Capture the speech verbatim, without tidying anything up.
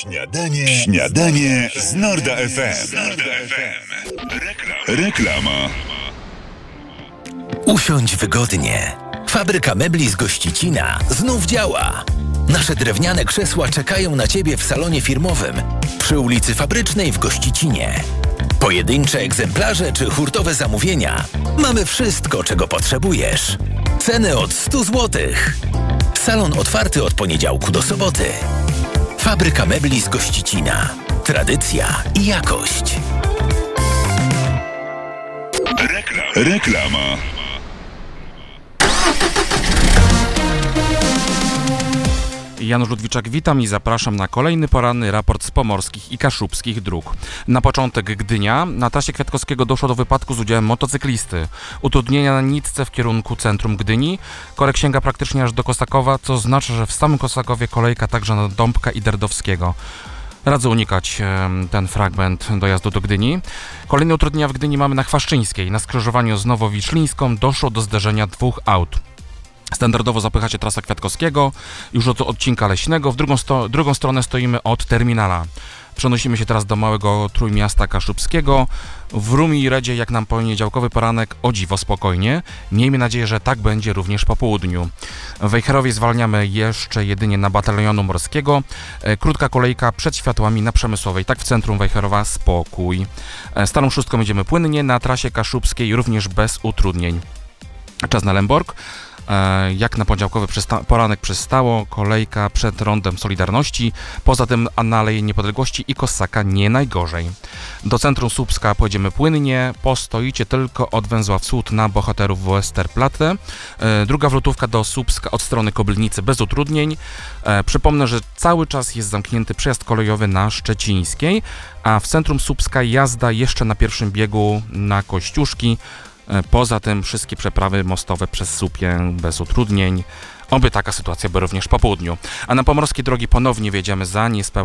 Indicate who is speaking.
Speaker 1: Śniadanie, śniadanie z Norda F M. Reklama. Reklama.
Speaker 2: Usiądź wygodnie. Fabryka mebli z Gościcina znów działa. Nasze drewniane krzesła czekają na Ciebie w salonie firmowym przy ulicy Fabrycznej w Gościcinie. Pojedyncze egzemplarze czy hurtowe zamówienia. Mamy wszystko, czego potrzebujesz. Ceny od stu złotych. Salon otwarty od poniedziałku do soboty. Fabryka mebli z Gościcina. Tradycja i jakość.
Speaker 1: Reklama. Reklama.
Speaker 3: Janusz Ludwiczak, witam i zapraszam na kolejny poranny raport z pomorskich i kaszubskich dróg. Na początek Gdynia. Na trasie Kwiatkowskiego doszło do wypadku z udziałem motocyklisty. Utrudnienia na nitce w kierunku centrum Gdyni. Korek sięga praktycznie aż do Kosakowa, co oznacza, że w samym Kosakowie kolejka także na Dąbka i Derdowskiego. Radzę unikać e, ten fragment dojazdu do Gdyni. Kolejne utrudnienia w Gdyni mamy na Chwaszczyńskiej. Na skrzyżowaniu z Nowowiczlińską doszło do zderzenia dwóch aut. Standardowo zapychacie trasa Kwiatkowskiego, już od odcinka Leśnego, w drugą, sto, drugą stronę stoimy od terminala. Przenosimy się teraz do małego Trójmiasta Kaszubskiego. W Rumi i Redzie, jak nam poniedziałkowy poranek, o dziwo spokojnie. Miejmy nadzieję, że tak będzie również po południu. W Wejherowie zwalniamy jeszcze jedynie na Batalionu Morskiego. Krótka kolejka przed światłami na Przemysłowej. Tak w centrum Wejherowa spokój. Starą Szóstką jedziemy płynnie, na trasie kaszubskiej również bez utrudnień. Czas na Lęborg. Jak na poniedziałkowy przysta- poranek przystało, kolejka przed Rondem Solidarności, poza tym na Aleje Niepodległości i Kossaka nie najgorzej. Do centrum Słupska pojedziemy płynnie, postoicie tylko od węzła wschód na Bohaterów Westerplatte. Druga wlotówka do Słupska od strony Koblnicy bez utrudnień. Przypomnę, że cały czas jest zamknięty przejazd kolejowy na Szczecińskiej, a w centrum Słupska jazda jeszcze na pierwszym biegu na Kościuszki. Poza tym wszystkie przeprawy mostowe przez Słupię bez utrudnień. Oby taka sytuacja była również po południu. A na pomorskie drogi ponownie wjedziemy za niespełna